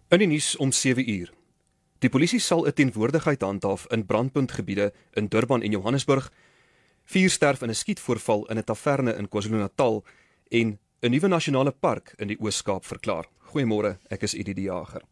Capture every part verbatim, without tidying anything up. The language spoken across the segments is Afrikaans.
In die nuus om sewe uur. Die polisie sal 'n teenwoordigheid handhaaf in brandpuntgebiede in Durban en Johannesburg, vier sterf in 'n skietvoorval in 'n taverne in KwaZulu-Natal en 'n nuwe nasionale park in die Oos-Kaap verklaar. Goeiemôre, ek is Eddie die Jager.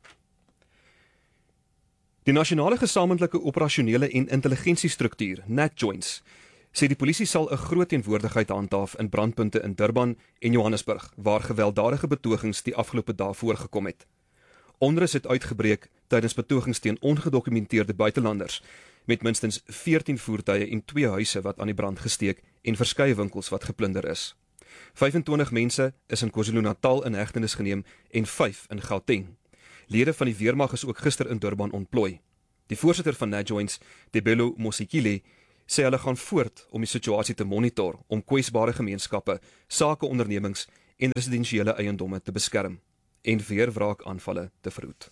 Die Nasionale Gesamentlike Operasionele en Intelligensiestruktuur, NATJOINTS, sê die polisie sal 'n groot teenwoordigheid handhaaf in brandpunte in Durban en Johannesburg, waar gewelddadige betogings die afgelope dae voorgekom het. Onrus het uitgebreek tydens betogings teen ongedokumenteerde buitelanders, met minstens veertien voertuie en twee huise wat aan die brand gesteek en verskeie winkels wat geplunder is. vyfentwintig mense is in KwaZulu-Natal in hegtenis geneem en vyf in Gauteng. Lede van die weermag is ook gister in Durban ontplooi. Die voorsitter van NATJOINTS, Tebelo Mosikile, sê hulle gaan voort om die situasie te monitor om kwesbare gemeenskappe, sakeondernemings en residensiële eiendomme te beskerm en weer wraakaanvalle te verhoed.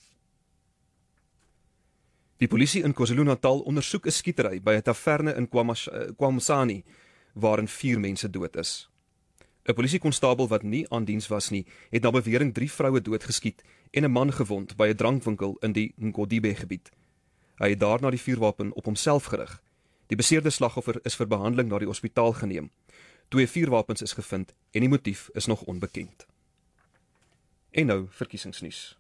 Die polisie in KwaZulu-Natal ondersoek 'n skietery by 'n taverne in KwaMasani, waarin vier mense dood is. 'n Polisiekonstabel wat nie aan diens was nie, het na bewering drie vroue doodgeskiet en 'n man gewond by 'n drankwinkel in die Ngodibe-gebied. Hy het daarna die vuurwapen op homself gerig. Die beseerde slagoffer is vir behandeling na die hospitaal geneem. Twee vuurwapens is gevind en die motief is nog onbekend. En nou verkiesingsnuus.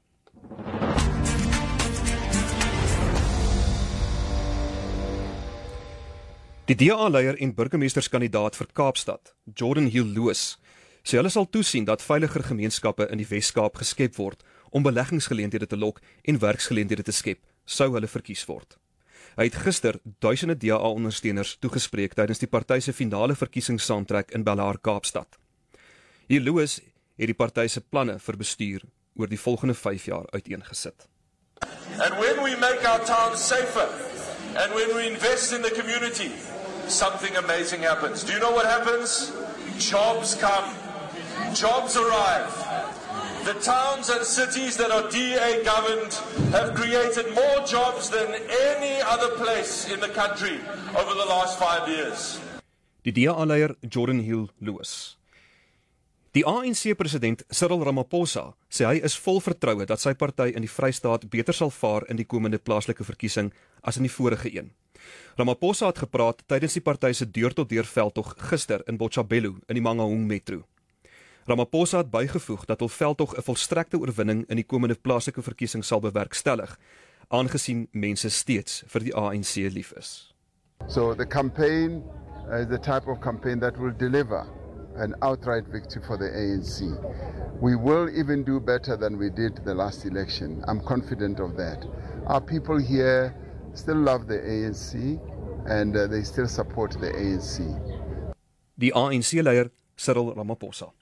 Die D A-leier en burgemeesterskandidaat vir Kaapstad, Jordan Hill-Lewis, sê hulle sal toesien dat veiliger gemeenskappe in die Wes-Kaap geskep word om beleggingsgeleenthede te lok en werksgeleenthede te skep, sou hulle verkies word. Hy het gister duisende D A-ondersteuners toegespreek tydens die party se finale verkiesingssaamtrek in Bellaar, Kaapstad. Hill-Lewis het die party se planne vir bestuur oor die volgende vyf jaar uiteengesit. And when we make our towns safer, and when we invest in the community, something amazing happens. Do you know what happens? Jobs come. Jobs arrive. The towns and cities that are D A governed have created more jobs than any other place in the country over the last five years. Die D A-leier Jordan Hill-Lewis. Die A N C-president Cyril Ramaphosa sê hy is vol vertroue dat sy party in die Vrystaat beter sal vaar in die komende plaaslike verkiesing as in die vorige een. Ramaphosa het gepraat tydens die party se deur-tot-deur veldtog gister in Botshabelo in die Mangaung Metro. Ramaphosa het bygevoeg dat hul veldtog 'n volstrekte oorwinning in die komende plaaslike verkiesing sal bewerkstellig, aangesien mense steeds vir die A N C lief is. So the campaign is the type of campaign that will deliver an outright victory for the A N C. We will even do better than we did the last election. I'm confident of that. Our people here still love the A N C and uh, they still support the A N C. Die A N C-leier Cyril Ramaphosa.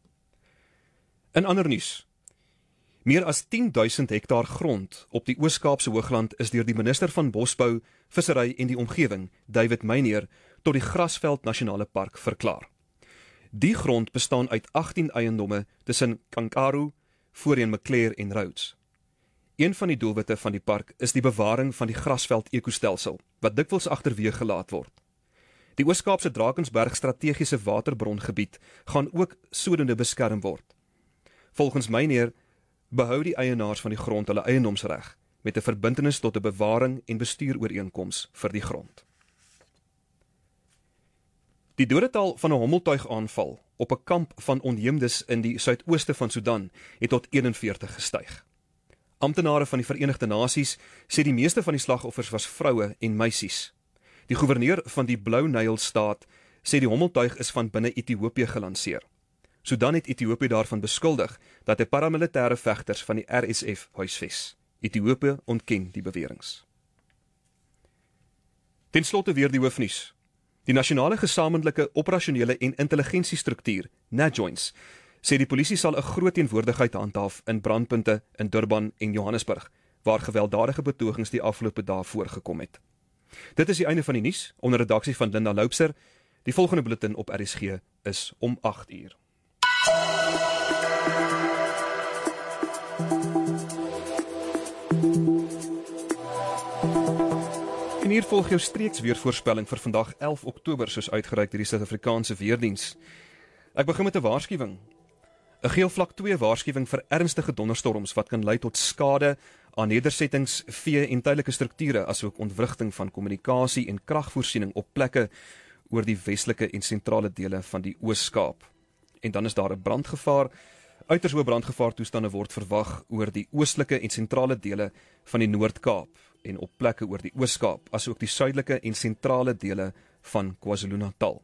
In ander nuus. Meer as tien duisend hektaar grond op die Oos-Kaapse Hoogland is deur die minister van Bosbou, Vissery en die Omgewing, David Meinier, tot die Grasveld Nasionale Park verklaar. Die grond bestaan uit agttien eiendomme tussen Kankaru, voorheen Maclear en Rhodes. Een van die doelwitte van die park is die bewaring van die grasveld ekostelsel, wat dikwels agterweeg gelaat word. Die Oos-Kaapse Drakensberg strategiese waterbrongebied gaan ook sodoende beskerm word. Volgens Meinier behou die eienaars van die grond hulle eiendomsreg met 'n verbintenis tot 'n bewaring en bestuurooreenkoms vir die grond. Die dodetal van 'n hommeltuigaanval op 'n kamp van onheemdes in die suidooste van Sudan het tot eenenveertig gestyg. Amptenare van die Verenigde Nasies sê die meeste van die slagoffers was vroue en meisies. Die goewerneur van die Blou Nylstaat sê die hommeltuig is van binne Ethiopië gelanseer. Sudan het Ethiopië daarvan beskuldig dat hy paramilitêre vegters van die R S F huisves. Ethiopië ontken die beweringe. Ten slotte weer die hoofnuus. Die Nasionale Gesamentlike Operasionele en Intelligensiestruktuur, NATJOINTS, sê die polisie sal 'n groot teenwoordigheid handhaaf in brandpunte in Durban en Johannesburg, waar gewelddadige betogings die afgelope dae voorgekom het. Dit is die einde van die nuus, onder redaksie van Linda Loupser. Die volgende bulletin op R S G is om agt uur. En hier volg jou streeksweervoorspelling vir vandag elf Oktober soos uitgereik deur die Suid-Afrikaanse Weerdiens. Ek begin met 'n waarskuwing. 'n geel vlak twee waarskuwing vir ernstige donderstorms wat kan lei tot skade aan nedersettings, vee en tydelike strukture, asook ontwrigting van kommunikasie en kragvoorsiening op plekke oor die westelike en sentrale dele van die Oos-Kaap. En dan is daar 'n brandgevaar. Uiters hoë brandgevaartoestande word verwag oor die oostelike en sentrale dele van die Noord-Kaap en op plekke oor die Oos-Kaap, asook die suidelike en sentrale dele van KwaZulu-Natal.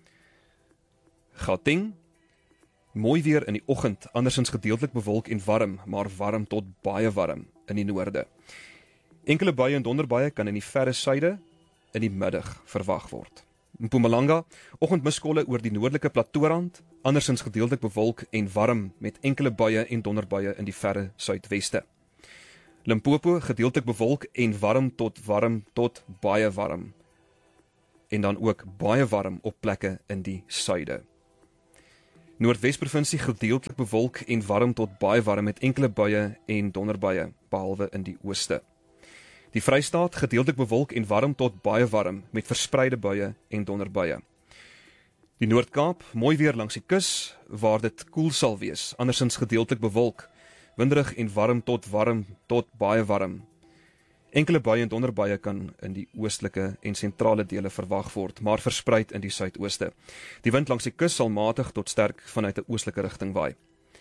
Gauteng, mooi weer in die oggend, andersins gedeeltelik bewolk en warm, maar warm tot baie warm in die noorde. Enkele buie en donderbuie kan in die verre suide in die middag verwag word. Mpumalanga, oggendmiskolle oor die noordelike plateaurand, andersins gedeeltelik bewolk en warm met enkele buie en donderbuie in die verre suidweste. Limpopo, gedeeltelik bewolk en warm tot warm tot baie warm. En dan ook baie warm op plekke in die suide. Noordwes-provinsie gedeeltelik bewolk en warm tot baie warm met enkele buie en donderbuie, behalwe in die ooste. Die Vrystaat gedeeltelik bewolk en warm tot baie warm met verspreide buie en donderbuie. Die Noord-Kaap, mooi weer langs die kus, waar dit koel sal wees, andersins gedeeltelik bewolk, winderig en warm tot warm tot baie warm. Enkele buie en donderbuie kan in die oostelike en sentrale dele verwag word, maar verspreid in die suidooste. Die wind langs die kus sal matig tot sterk vanuit 'n oostelike rigting waai.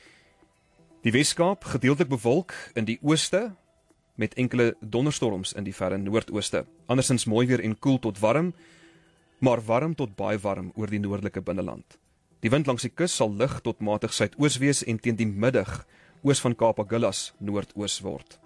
Die Wes-Kaap, gedeeltelik bewolk in die ooste, met enkele donderstorms in die verre noordooste. Andersins mooi weer en koel tot warm, maar warm tot baie warm oor die noordelike binneland. Die wind langs die kus sal lig tot matig suidoos wees en teen die middag oos van Kaap Agulhas noordoos word.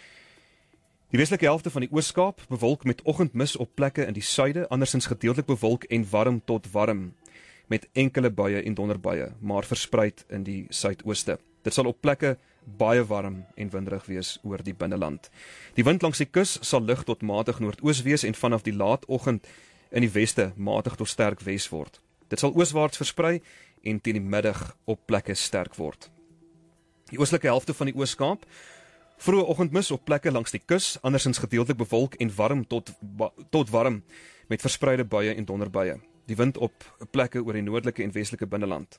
Die westelike helfte van die Oos-Kaap bewolk met oggendmis op plekke in die suide, andersins gedeeltelik bewolk en warm tot warm, met enkele buie en donderbuie, maar verspreid in die suidooste. Dit sal op plekke baie warm en winderig wees oor die binneland. Die wind langs die kus sal lig tot matig noordoos wees en vanaf die laatoggend in die weste matig tot sterk wes word. Dit sal ooswaarts versprei en teen die middag op plekke sterk word. Die oostelike helfte van die Oos-Kaap, vroeë oggendmis op plekke langs die kus, andersins gedeeltelik bewolk en warm tot, tot warm met verspreide buie en donderbuie. Die wind op plekke oor die noordelike en westelike binneland.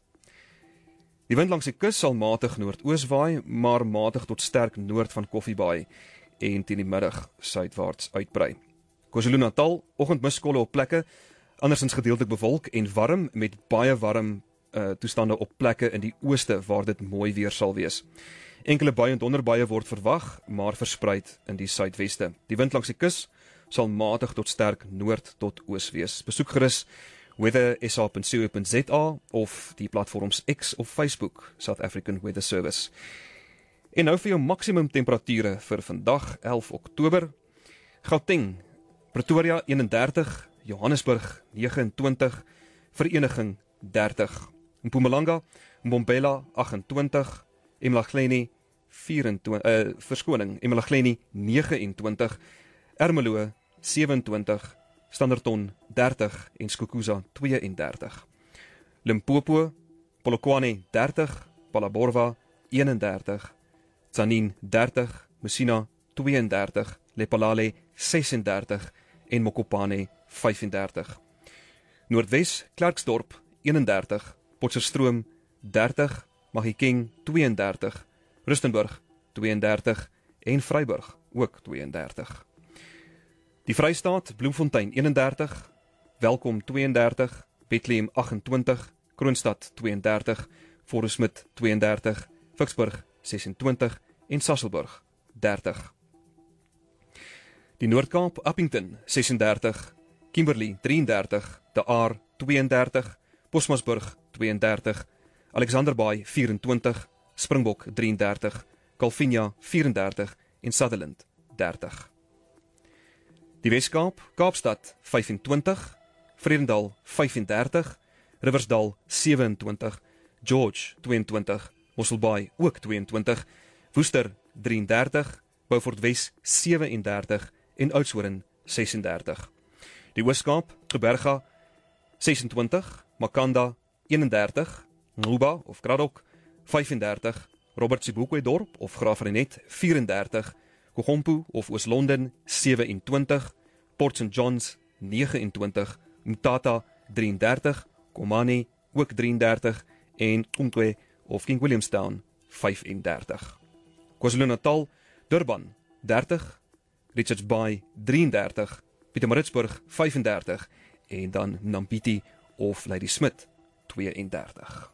Die wind langs die kus sal matig noordoos waai, maar matig tot sterk noord van Koffie Baai en teen die middag suidwaarts uitbrei. KwaZulu-Natal, oggendmiskolle op plekke, andersins gedeeltelik bewolk en warm met baie warm uh, toestande op plekke in die ooste waar dit mooi weer sal wees. Enkele buie en donderbuie word verwag, maar verspreid in die suidweste. Die wind langs die kus sal matig tot sterk noord tot oos wees. Besoek gerus weather s a punt co punt z a of die platforms X of Facebook, South African Weather Service. En nou vir jou maksimum temperature vir vandag, elf Oktober. Gauteng, Pretoria eenendertig, Johannesburg neges en twintig, Vereniging dertig. Mpumalanga, Mbombela agt en twintig, eMlahleni vyf-en-twintig, uh, verskoning, eMlahleni neges en twintig, Ermelo sewe en twintig, Standerton dertig en Skukuza twee en dertig. Limpopo, Polokwane dertig, Phalaborwa eenendertig, Tzaneen dertig, Messina twee en dertig, Lephalale ses en dertig en Mokopane vyf en dertig. Noordwes, Klerksdorp eenendertig, Potchefstroom dertig, Mahikeng twee en dertig, Rustenburg twee en dertig en Vryburg ook twee en dertig. Die Vrystaat, Bloemfontein eenendertig, Welkom twee en dertig, Bethlehem agt en twintig, Kroonstad twee en dertig, Forresmith twee en dertig, Vicksburg ses en twintig en Sasolburg dertig. Die Noord-Kaap, Appington ses en dertig, Kimberley drie en dertig, De Aar twee en dertig, Bosmasburg twee en dertig, Alexanderbaai vyf en twintig, Springbok drie en dertig, Calvinia vyf en dertig en Sutherland dertig. Die Wes-Kaap, Kaapstad vyf en twintig, Vredendal vyf en dertig, Riversdal sewe en twintig, George twee en twintig, Mosselbaai ook twee en twintig, Woester drie en dertig, Beaufort Wes sewe en dertig en Oudtshoorn ses en dertig. Die Oos-Kaap, Gqeberha ses en twintig, Makanda eenendertig, Nguba of Kraddock vyf en dertig, Robert Sibukwe dorp of Graaf-Reinet vyf en dertig, Kogompo of Oos-London sewe en twintig, Port Saint Johns nege en twintig, Mthatha drie en dertig, Komani ook drie en dertig en Umkwe of King Williamstown vyf en dertig. KwaZulu-Natal, Durban dertig, Richards Bay drieëndertig, Pietermaritzburg vyfendertig en dan Nampiti of Ladysmith tweeëndertig.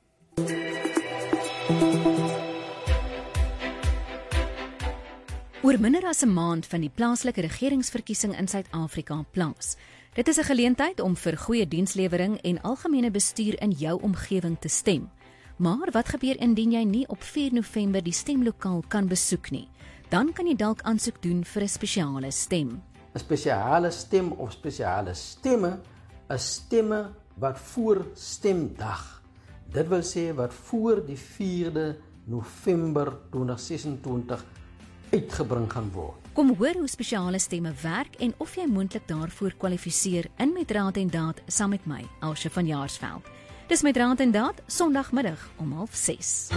Oor minder as 'n maand van die plaaslike regeringsverkiesing in Suid-Afrika plaas. Dit is 'n geleentheid om vir goeie dienslewering en algemene bestuur in jou omgewing te stem. Maar wat gebeur indien jy nie op vier November die stemlokaal kan besoek nie? Dan kan jy dalk aansoek doen vir 'n spesiale stem. 'n Spesiale stem of spesiale stemme is stemme wat voor stemdag. Dit wil sê wat voor die vierde November tweeduisend sesentwintig uitgebring gaan word. Kom hoor hoe spesiale stemme werk en of jy moontlik daarvoor kwalifiseer in Met Raad en Daad saam met my, Elsje van Jaarsveld. Dis Met Raad en Daad, Sondagmiddag om half ses.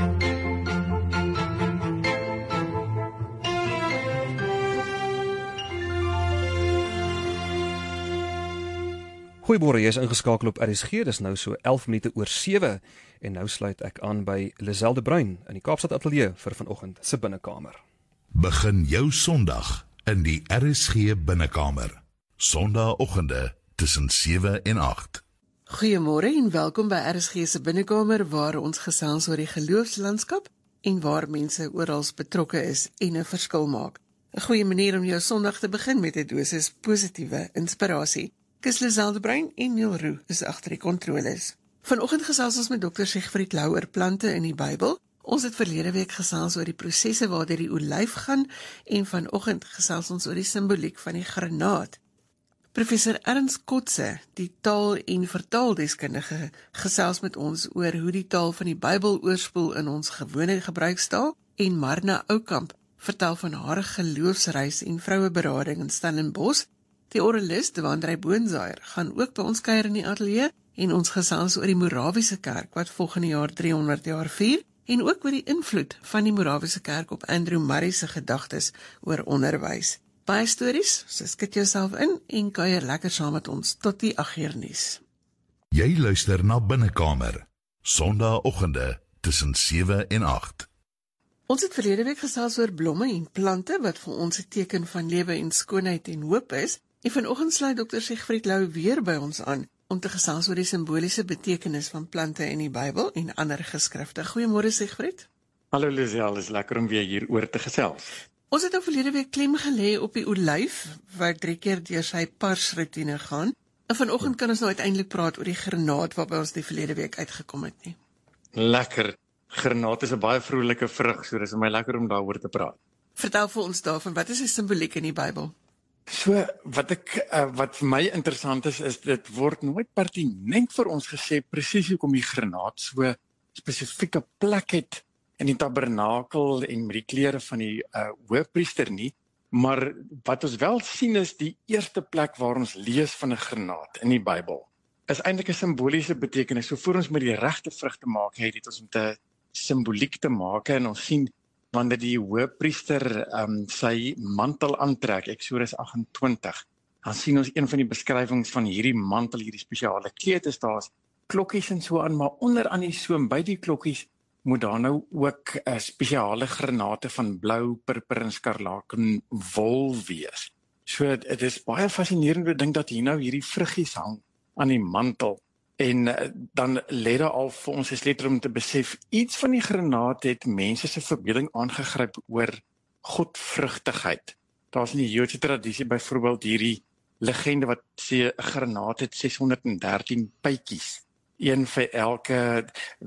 Goeiemôre, jy is ingeskakel op R S G, dis nou so elf minute oor sewe en nou sluit ek aan by Liselde Bruin in die Kaapstad Ateljee vir vanoggend se binnekamer. Begin jou Sondag in die R S G binnekamer. Sondagoggende tussen sewe en agt. Goeiemôre en welkom by R S G se binnekamer waar ons gesels oor die geloofslandskap en waar mense oral betrokke is en 'n verskil maak. 'n Goeie manier om jou Sondag te begin met 'n dosis positiewe inspirasie. Ek is Liselde Bruin en Neil Roo is agter die kontroles. Vanoggend gesels ons met dokter Siegfried Lou oor plante in die Bybel. Ons het verlede week gesels oor die prosesse waardeur die olyf gaan en vanoggend gesels ons oor die simboliek van die granaat. Professor Ernst Kotze, die taal- en vertaaldeskundige, gesels met ons oor hoe die taal van die Bybel oorspoel in ons gewone gebruikstaal en Marna Oukamp vertel van haar geloofsreis en vroueberading in Stellenbosch. Die oralis Dewandrey Boonsaaier gaan ook by ons kuier in die ateljee en ons gesels oor die Morawiese kerk wat volgende jaar driehonderd jaar vier en ook oor die invloed van die Morawiese kerk op Andrew Murray se gedagtes oor onderwys. Baie stories, so skit jouself in en kuier lekker saam met ons tot die agt uur nuus. Jy luister na Binnekamer, Sondagoggende tussen sewe en agt. Ons het verlede week gesels oor blomme en plante wat vir ons 'n teken van lewe en skoonheid en hoop is. En vanoggend sluit dokter Siegfried Lou weer by ons aan om te gesels oor die simboliese betekenis van plante in die Bybel en ander geskrifte. Goeiemôre Siegfried. Hallo Lisel, is lekker om weer hier oor te gesels. Ons het nou verlede week klem gelê op die olyf wat drie keer deur sy parsroetine gaan. En vanoggend kan ons nou uiteindelik praat oor die granaat waarby ons die verlede week uitgekom het nie. Lekker. Granaat is 'n baie vrolike vrug, so dis vir my lekker om daaroor te praat. Vertel vir ons daarvan, wat is die simboliek in die Bybel? So wat ek uh, wat vir my interessant is is dit word nooit pertinent vir ons gesê presies hoekom die granaat so spesifieke plek het in die tabernakel en met die klere van die uh, hoëpriester nie, maar wat ons wel sien is die eerste plek waar ons lees van 'n granaat in die Bybel is eintlik 'n simboliese betekenis. So voor ons met die regte vrug te maak het, het ons met 'n simboliek te maak en ons sien wanneer die hoëpriester um, sy mantel aantrek, Eksodus agt en twintig, dan sien ons een van die beskrywings van hierdie mantel, hierdie spesiale kleed is daar's klokkies en so aan, maar onder aan die soem by die klokkies moet daar nou ook uh, spesiale granate van blou, purper en skarlaken wol wees. So dit is baie fascinerend om te dink dat hier nou hierdie vruggies hang aan die mantel. En uh, dan lê daar al vir ons is letter om te besef, iets van die granaat het mense se verbeelding aangegryp oor godvrugtigheid. Daar's in die Joodse tradisie byvoorbeeld hierdie legende wat sê 'n granaat het ses honderd dertien pytjies. Een vir elke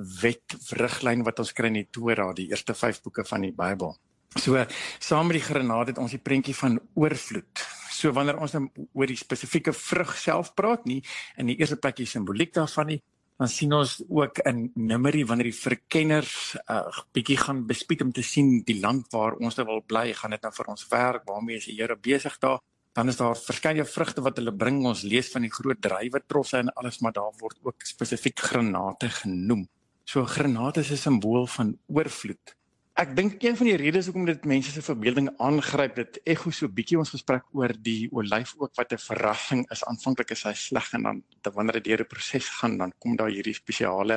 wetriglyn wat ons kry in die Torah, die eerste vyf boeke van die Bybel. So, saam met die granaat het ons die prentjie van oorvloed. So wanneer ons nou oor die spesifieke vrug self praat nie, in die eerste plek die simboliek daarvan nie, dan sien ons ook in Numeri, wanneer die verkenners uh, bietjie gaan bespied om te sien die land waar ons nou wil bly, gaan dit nou vir ons werk, waarmee is die Here besig daar, dan is daar verskeie vrugte wat hulle bring, ons lees van die groot druiwetrosse en alles, maar daar word ook spesifiek granate genoem. So granate is 'n simbool van oorvloed. Ek dink een van die redes hoekom dit mense se verbeelding aangryp, dit ekho so bietjie ons gesprek oor die olyf ook wat 'n verrassing is. Aanvanklik is hy sleg en dan wanneer dit deur 'n proses gaan, dan kom daar hierdie spesiale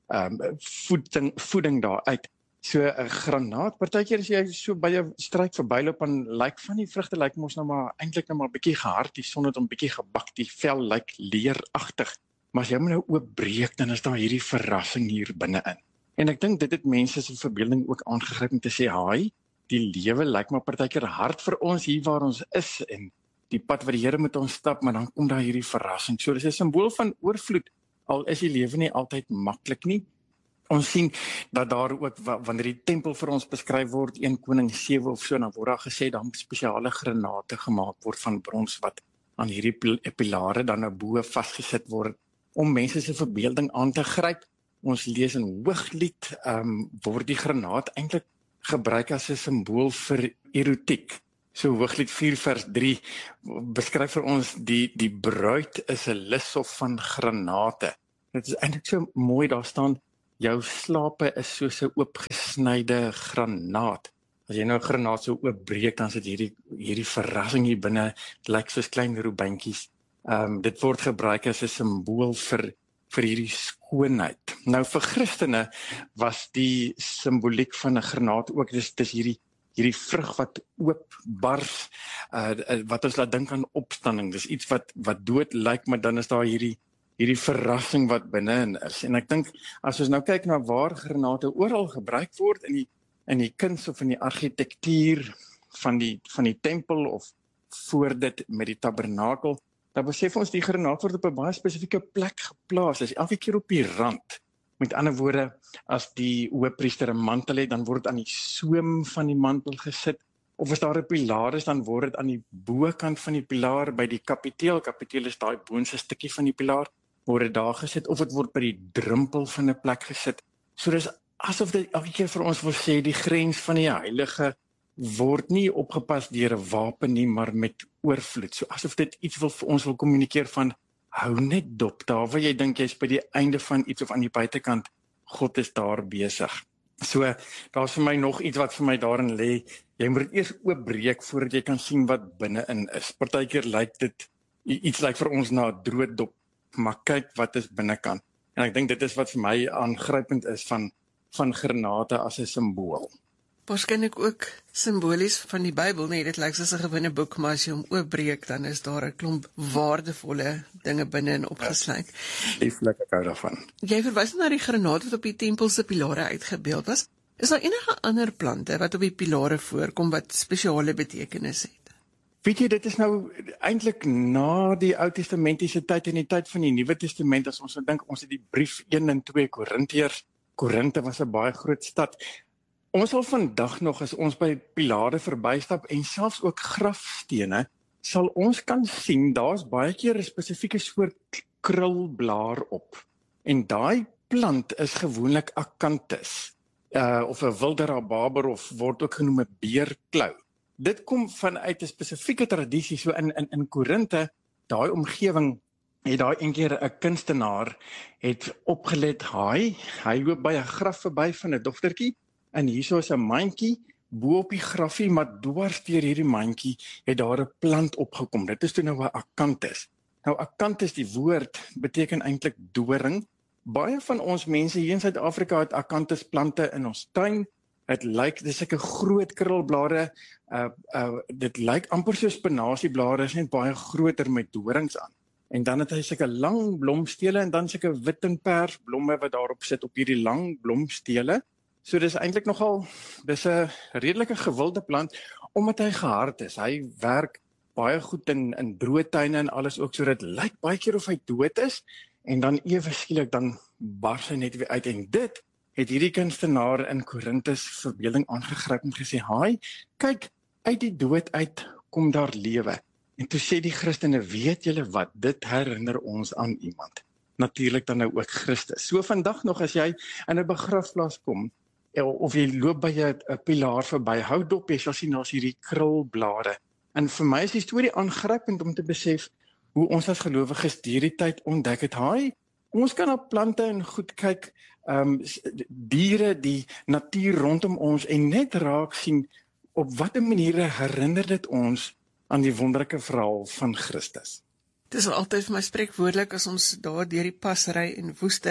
um, voeding, voeding daar uit. So 'n granaat, partykeer as jy so by 'n struik verbyloop en lyk van die vrugte lyk mos nou maar eintlik nou maar bietjie gehard, die son het hom bietjie gebak, die vel lyk leeragtig. Maar as jy hom nou oopbreek, dan is daar hierdie verrassing hier binne-in. En ek dink dit het mense se verbeelding ook aangegryp om te sê, "Haai, die lewe lyk maar partykeer hard vir ons hier waar ons is en die pad wat die Here met ons stap, maar dan kom daar hierdie verrassing." So dis 'n simbool van oorvloed. Al is die lewe nie altyd maklik nie. Ons sien dat daar ook, wanneer die tempel vir ons beskryf word, een Koning sewe of so, dan word daar gesê, dan spesiale granate gemaak word van brons, wat aan hierdie pilare dan nou bo vasgesit word, om mense se verbeelding aan te gryp. Ons lees in Hooglied, um, word die granaat eintlik gebruik as 'n simbool vir erotiek. So Hooglied vier vers drie beskryf vir ons, die, die bruid is 'n lushof van granate. Dit is eintlik so mooi, daar staan, jou slape is soos 'n oopgesnyde granaat. As jy nou 'n granaat so oopbreek, dan sit hierdie hierdie verrassing hier binne, dit lyk soos klein robyntjies. Um, dit word gebruik as 'n simbool vir vir hierdie skoonheid. Nou vir Christene was die simboliek van 'n granaat ook, dis dis hierdie hierdie vrug wat oopbars, uh, wat ons laat dink aan opstanding. Dis iets wat wat dood lyk, maar dan is daar hierdie hierdie verrassing wat binne-in is. En ek dink, as ons nou kyk na waar granate oral gebruik word, in die, in die kuns of in die argitektuur van die, van die tempel, of voor dit met die tabernakel, dan besef ons die granaat word op 'n baie spesifieke plek geplaas, is elke keer op die rand. Met ander woorde, as die hoëpriester 'n mantel het, dan word dit aan die soem van die mantel gesit, of as daar 'n pilaar is, dan word dit aan die bokant van die pilaar, by die kapiteel, kapiteel is daai boonste stukkie van die pilaar, word dit daar gesit, of dit word by die drempel van 'n plek gesit. So dis asof dit elke keer vir ons wil sê, die grens van die heilige word nie opgepas deur 'n wapen nie, maar met oorvloed. So asof dit iets wil vir ons wil kommunikeer van, hou net dop, daar waar jy dink jy's by die einde van iets of aan die buitekant, God is daar besig. So, daar's vir my nog iets wat vir my daarin lê, jy moet dit eers oopbreek voordat jy kan sien wat binne-in is. Partykeer lyk dit, iets lyk vir ons na 'n droë dop, maar kyk wat is binnekant. En ek dink dit is wat vir my aangrypend is van, van granate as 'n simbool. Waarskynlik ook simbolies van die Bybel, nee, dit lyk soos 'n gewone boek, maar as jy hom oopbreek, dan is daar 'n klomp waardevolle dinge binne in opgesluit. Ja, lieflik ek hou daarvan. Jy verwys na die granaat wat op die tempel se pilare uitgebeeld was. Is daar enige ander plante wat op die pilare voorkom wat spesiale betekenis het? Weet jy, dit is nou eintlik na die Ou Testamentiese tyd en die tyd van die Nuwe Testament, as ons nou dink, ons het die brief een en twee Korintiërs. Korinte was 'n baie groot stad. Ons sal vandag nog, as ons by pilare verbystap en selfs ook grafstene, sal ons kan sien, daar's baie keer 'n spesifieke soort krulblaar op. En daai plant is gewoonlik akanthus, uh, of 'n wilde rabarber, of word ook genoem 'n beerklou. Dit kom vanuit 'n spesifieke tradisie, so in in in Korinte, daai omgewing, het daai een keer 'n kunstenaar het opgelet, hy, hy loop by 'n graf verby van 'n dogtertjie, en hierso is 'n mandjie, bo op die grafie, maar dwars deur hierdie mandjie het daar 'n plant opgekom. Dit is toe nou 'n akanthus. Nou akanthus, die woord beteken eintlik doring. Baie van ons mense hier in Suid-Afrika het akanthusplante in ons tuin. Dit lyk, dis sulke groot krulblare, uh, uh, dit lyk amper soos spinasieblare, is net baie groter met dorings aan. En dan het hy sulke lang blomstele en dan sulke wit en pers blomme wat daarop sit op hierdie lang blomstele. So dis eintlik nogal, dis 'n redelike gewilde plant, omdat hy gehard is. Hy werk baie goed in, in droë tuine en alles ook, so dit lyk baie keer of hy dood is, en dan ewe skielik dan bars hy net weer uit, en dit het hierdie kunstenaar in Korintus verbeelding aangegryp en gesê, haai, kyk, uit die dood uit kom daar lewe. En toe sê die Christene, weet julle wat, dit herinner ons aan iemand. Natuurlik dan nou ook Christus. So vandag nog, as jy in 'n begrafplaas kom, of jy loop by 'n pilaar verby, hou dop, jy sal sien daar's hierdie krulblare. En vir my is die storie aangrypend om te besef hoe ons as gelowiges deur die tyd ontdek het, haai, ons kan op plante en goed kyk, um, diere, die natuur rondom ons, en net raak sien, op watter maniere herinner dit ons aan die wonderlike verhaal van Christus. Dit is altyd vir my spreekwoordelik as ons daar deur die pas ry in Woester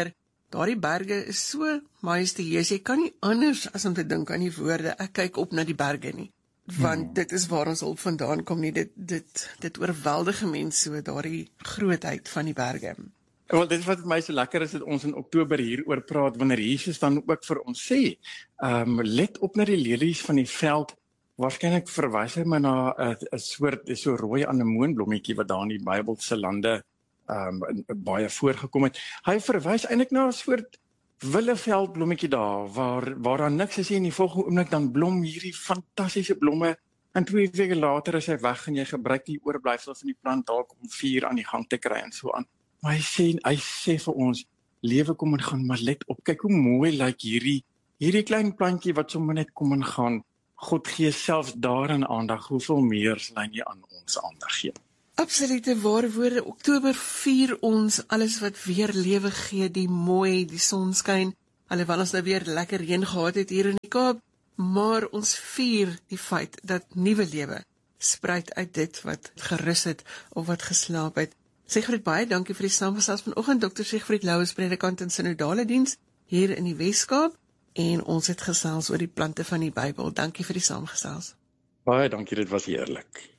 Daardie berge is so majestueus, jy kan nie anders as om te dink aan die woorde, ek kyk op na die berge nie. Want hmm. dit is waar ons hulp vandaan kom nie, dit, dit, dit oorweldige mens so, daardie grootheid van die berge. Wel, dit is wat my so lekker is, dat ons in Oktober hieroor praat, wanneer Jesus dan ook vir ons sê, um, let op na die lelies van die veld, waarskynlik verwys hy my na 'n soort, so rooi anemoonblommetjie wat daar in die Bybelse lande um, baie voorgekom het. Hy verwys eintlik na 'n soort willeveldblommetjie daar, waar, waar daar niks is en die volgende oomblik dan blom hierdie fantastiese blomme, en twee weke later is hy weg en jy gebruik die oorblyfsels van die plant dalk om vuur aan die gang te kry en so aan. Maar hy sê, hy sê vir ons, lewe kom en gaan, maar let op, kyk hoe mooi lyk hierdie, hierdie klein plantjie wat sommer net kom en gaan. God gee selfs daarin aandag, hoeveel meer sal hy nie aan ons aandag gee. Absolute ware woorde. Oktober vier ons alles wat weer lewe gee, die mooi, die sonskyn, alhoewel ons nou weer lekker reën gehad het hier in die Kaap, maar ons vier die feit dat nuwe lewe spruit uit dit wat gerus het of wat geslaap het. Siegfried, baie dankie vir die saamgesels vanoggend. dokter Siegfried Louws, predikant in synodale diens hier in die Weskaap, en ons het gesels oor die plante van die Bybel. Dankie vir die saamgesels. Baie dankie, dit was heerlik.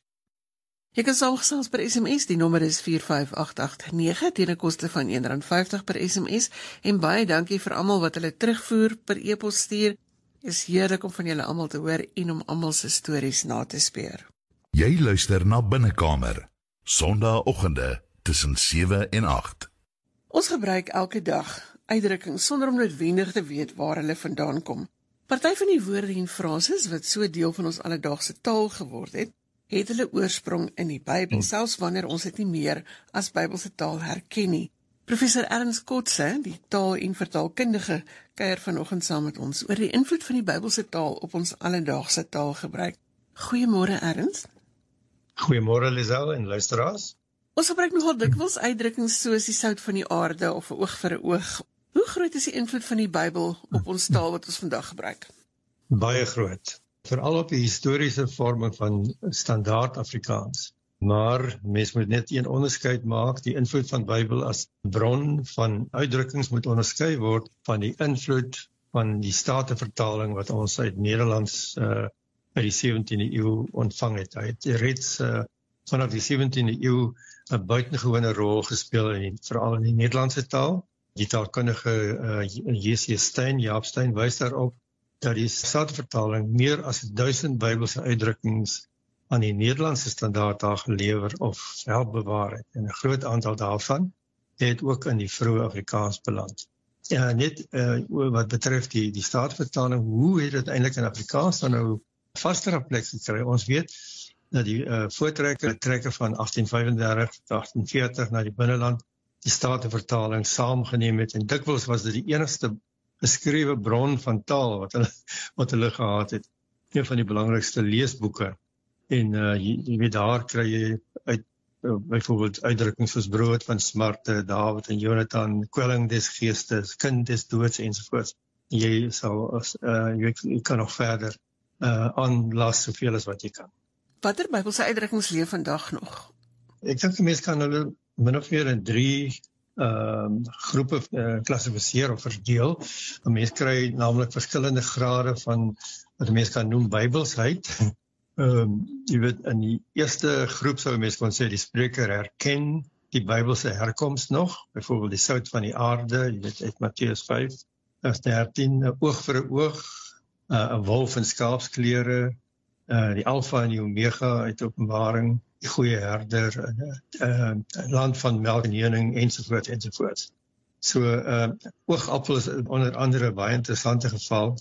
Jy kan saamgesels per S M S, die nommer is vier vyf agt agt nege, teen 'n koste van een rand vyftig per S M S, en baie dankie vir almal wat hulle terugvoer per e-pos stuur. Is heerlik om van julle almal te hoor en om almal se stories na te speur. Jy luister na Binnekamer, Sondagoggende tussen sewe en agt. Ons gebruik elke dag uitdrukkings sonder om noodwendig te weet waar hulle vandaan kom. Party van die woorde en frases wat so deel van ons alledaagse taal geword het, het hulle oorsprong in die Bybel, hmm. selfs wanneer ons dit nie meer as Bybelse taal herken nie. Professor Ernst Kotze, die taal- en vertaalkundige, kuier vanoggend saam met ons oor die invloed van die Bybelse taal op ons alledaagse taalgebruik. Goeiemôre Ernst. Goeiemôre Lisel en luisteraars. Ons gebruik nogal dikwels uitdrukkings soos die sout van die aarde of 'n oog vir 'n oog. Hoe groot is die invloed van die Bybel op ons taal wat ons vandag gebruik? Baie groot. Veral op die historiese vorming van standaard Afrikaans. Maar mens moet net een onderskeid maak. Die invloed van Bybel as bron van uitdrukkings moet onderskei word van die invloed van die Statenvertaling wat ons uit Nederlands uh, uit die sewentiende eeu ontvang het. Hy het reeds uh, vanaf die sewentiende eeu 'n buitengewone rol gespeel in veral in die Nederlandse taal. Die taalkundige uh, J C Stein, Jaap Stein, wys daarop dat die Statenvertaling meer as duisend Bybelse uitdrukkings aan die Nederlandse standaardtaal gelewer of help bewaar het. En 'n groot aantal daarvan het ook in die vroeë Afrikaans beland. Ja, net uh, wat betref die, die Statenvertaling, hoe het dit eintlik in Afrikaans dan nou vaster plek gekry? Ons weet dat die uh, voortrekker, trekker van agtien vyf-en-dertig tot agtien veertig na die binneland, die Statenvertaling saamgeneem het, en dikwels was dit die enigste beskrewe bron van taal wat hulle, wat hulle gehad het. Een van die belangrikste leesboeke. En uh, jy, jy weet, daar kry jy uit, uh, byvoorbeeld uitdrukkings soos brood van smarte, David en Jonathan, kwelling des geestes, kind des doods ensovoorts. Jy sal, uh, jy, jy kan nog verder uh, aanlas soveel as wat jy kan. Watter Bybelse uitdrukkings leef vandag nog? Ek dink die mens kan hulle min of meer in drie uh, groepe uh, klassifiseer of verdeel. 'n Mens kry naamlik verskillende grade van wat 'n mens kan noem Bybelsheid. Um, jy weet, in die eerste groep sou 'n mens kon sê die spreker herken die Bybelse herkoms nog, byvoorbeeld die sout van die aarde, jy weet uit Matteus vyf vers dertien, 'n oog vir 'n oog, 'n uh, wolf in skaapsklere, uh, die Alfa en die Omega uit Openbaring, die goeie herder, 'n uh, uh, land van melk en honing ensovoorts ensovoorts. So uh, oogappel is onder andere 'n baie interessante geval.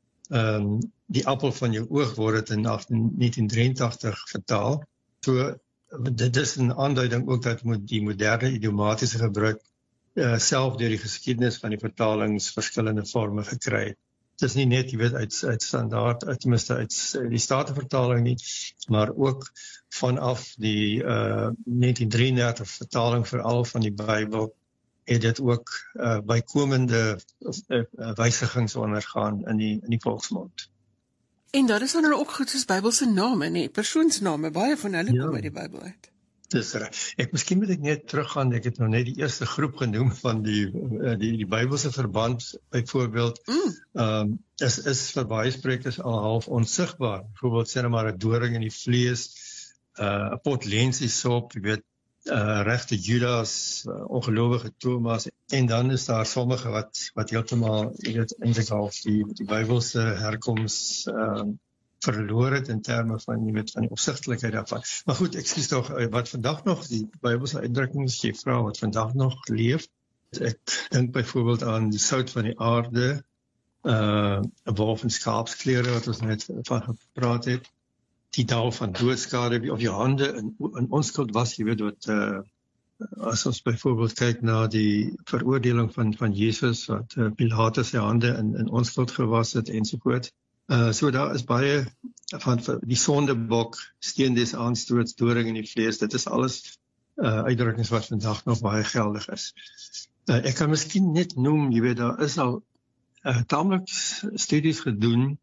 Um, die appel van jou oog word het in negtien drieëntagtig vertaal. So dit is 'n aanduiding ook dat die moderne idiomatiese gebruik uh, self deur die geskiedenis van die vertalings verskillende forme gekry het. Dit is nie net, jy weet, uit, uit standaard, uit, tenminste uit die Statenvertaling nie, maar ook vanaf die uh, negtien drieëndertig vertaling veral van die Bybel, het dit ook uh, bykomende uh, wysigings ondergaan in die, in die volksmond. En daar is dan ook goed soos Bybelse name, nee, persoonsname, baie van hulle ja. kom uit die Bybel uit. Dis reg. Ek miskien moet ek net teruggaan, ek het nou net die eerste groep genoem van die die die Bybelse verband byvoorbeeld. Mm. Um, is is vir baie sprekers al half onsigbaar. Byvoorbeeld sê nou maar 'n doring in die vlees, 'n uh, pot lensiesop, jy weet, uh, regte Judas, uh, ongelowige Thomas, en dan is daar sommige wat wat heeltemal, jy weet, eintlik half die die Bybelse herkoms uh, verloor het in terme van, jy weet, van die opsigtelikheid daarvan. Maar goed, ekskuus tog, wat vandag nog, die Bybelse uitdrukkings, jy vra wat vandag nog leef, ek dink byvoorbeeld aan die sout van die aarde, uh, 'n wolf en skaapsklere, wat ons net van gepraat het, die daal van doodskade, of jou hande in, in onskuld was, jy weet wat, uh, as ons byvoorbeeld kyk na die veroordeling van, van Jesus, wat uh, Pilatus sy hande in, in onskuld gewas het, ensovoort. Uh, so daar is baie van die sondebok, steen des aanstoots, doring in die vlees, dit is alles uh, uitdrukkings wat vandag nog baie geldig is. Uh, ek kan miskien net noem, jy weet, daar is al uh, tamelik studies gedoen